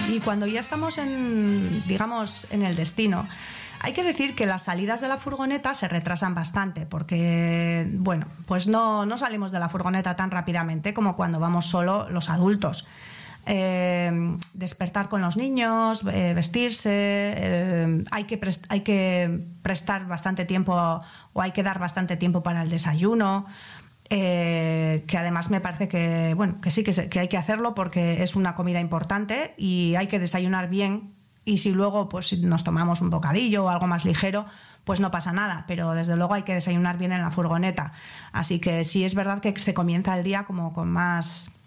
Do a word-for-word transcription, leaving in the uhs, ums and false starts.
Y cuando ya estamos en, digamos, en el destino, hay que decir que las salidas de la furgoneta se retrasan bastante porque, bueno, pues no, no salimos de la furgoneta tan rápidamente como cuando vamos solo los adultos. Eh, despertar con los niños, eh, vestirse, eh, hay, que prest- hay que prestar bastante tiempo o hay que dar bastante tiempo para el desayuno. Eh, que además me parece que, bueno, que sí que, se, que hay que hacerlo porque es una comida importante y hay que desayunar bien. Y si luego pues nos tomamos un bocadillo o algo más ligero, pues no pasa nada, pero desde luego hay que desayunar bien en la furgoneta. Así que sí es verdad que se comienza el día como con más